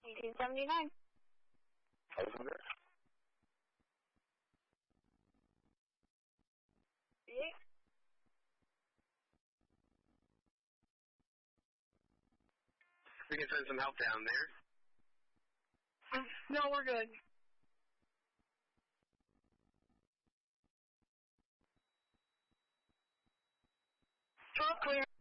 1879. Over. Yeah. We can send some help down there. No, we're good. All clear.